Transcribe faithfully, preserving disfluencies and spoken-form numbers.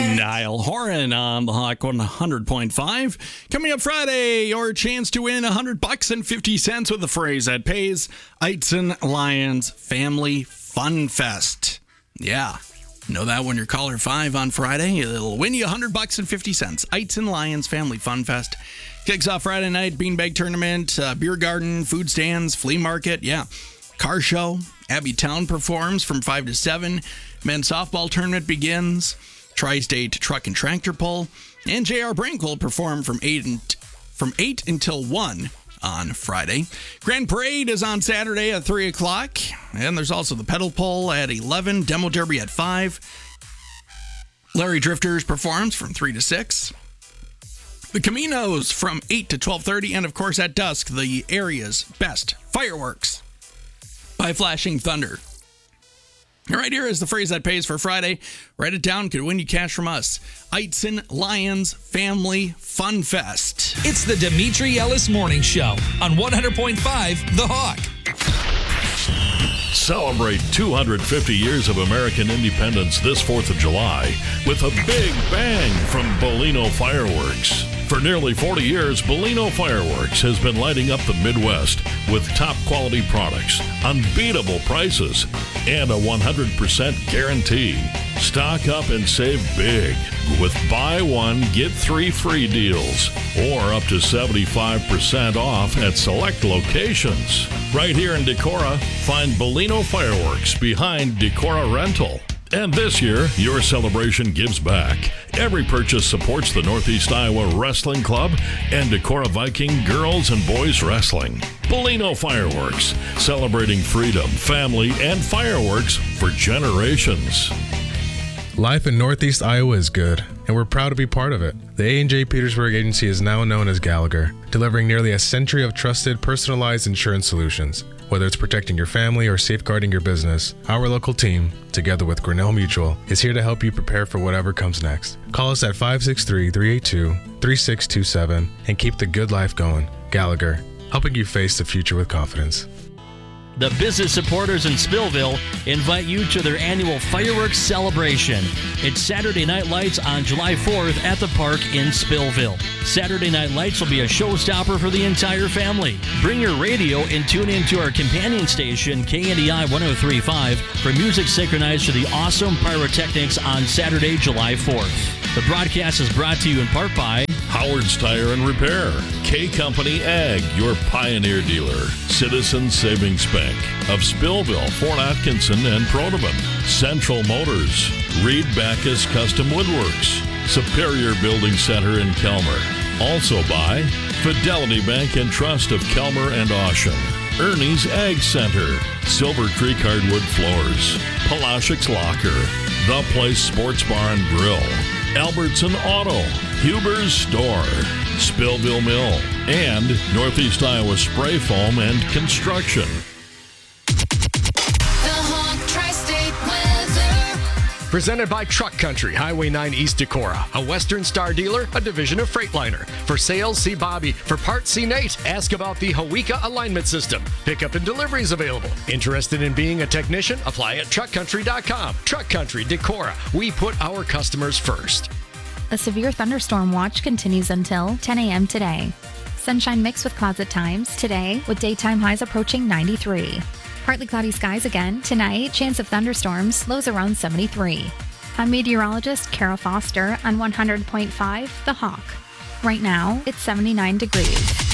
Niall Horan on the Hawk one hundred point five. Coming up Friday, your chance to win one hundred bucks and fifty cents with the phrase that pays. Eitzen Lions Family Fun Fest. Yeah. Know that when you're caller five on Friday, it'll win you one hundred bucks and fifty cents. Eitzen Lions Family Fun Fest. Kicks off Friday night, beanbag tournament, uh, beer garden, food stands, flea market, yeah. Car show. Abbey Town performs from five to seven. Men's softball tournament begins. Tri-State Truck and Tractor Pull. And J R. Brink will perform from eight, and, from eight until one on Friday. Grand Parade is on Saturday at three o'clock. And there's also the pedal pull at eleven. Demo Derby at five. Larry Drifters performs from three to six. The Caminos from eight to twelve thirty. And, of course, at dusk, the area's best fireworks by Flashing Thunder. Right here is the phrase that pays for Friday. Write it down. Could win you cash from us. Eitzen Lions Family Fun Fest. It's the Dimitri Ellis Morning Show on one hundred point five The Hawk. Celebrate two hundred fifty years of American independence this fourth of July with a big bang from Bolino Fireworks. For nearly forty years, Bolino Fireworks has been lighting up the Midwest with top quality products, unbeatable prices, and a one hundred percent guarantee. Stock up and save big with buy one, get three free deals or up to seventy-five percent off at select locations. Right here in Decorah, find Bolino Fireworks behind Decorah Rental. And this year, your celebration gives back. Every purchase supports the Northeast Iowa Wrestling Club and Decorah Viking Girls and Boys Wrestling. Bolino Fireworks, celebrating freedom, family, and fireworks for generations. Life in Northeast Iowa is good, and we're proud to be part of it. The A and J Petersburg Agency is now known as Gallagher, delivering nearly a century of trusted, personalized insurance solutions. Whether it's protecting your family or safeguarding your business, our local team, together with Grinnell Mutual, is here to help you prepare for whatever comes next. Call us at five six three, three eight two, three six two seven and keep the good life going. Gallagher, helping you face the future with confidence. The business supporters in Spillville invite you to their annual fireworks celebration. It's Saturday Night Lights on July fourth at the park in Spillville. Saturday Night Lights will be a showstopper for the entire family. Bring your radio and tune in to our companion station, K N D I one oh three point five, for music synchronized to the awesome pyrotechnics on Saturday, July fourth. The broadcast is brought to you in part by Howard's Tire and Repair, K Company Ag, your Pioneer dealer, Citizens Savings Bank of Spillville, Fort Atkinson, and Protevan, Central Motors, Reed Backus Custom Woodworks, Superior Building Center in Kelmer. Also by Fidelity Bank and Trust of Kelmer and Ocean, Ernie's Ag Center, Silver Creek Hardwood Floors, Palashik's Locker, The Place Sports Bar and Grill, Albertson Auto, Huber's Store, Spillville Mill, and Northeast Iowa Spray Foam and Construction. The Hawk Tri-State Weather. Presented by Truck Country, Highway nine East Decorah, a Western Star dealer, a division of Freightliner. For sales, see Bobby. For parts, see Nate. Ask about the Hawika alignment system. Pickup and deliveries available. Interested in being a technician? Apply at truck country dot com. Truck Country, Decorah. We put our customers first. A severe thunderstorm watch continues until ten a.m. today. Sunshine mixed with clouds at times today, with daytime highs approaching ninety-three. Partly cloudy skies again tonight, chance of thunderstorms, lows around seventy-three. I'm meteorologist Kara Foster on one hundred point five The Hawk. Right now, it's seventy-nine degrees.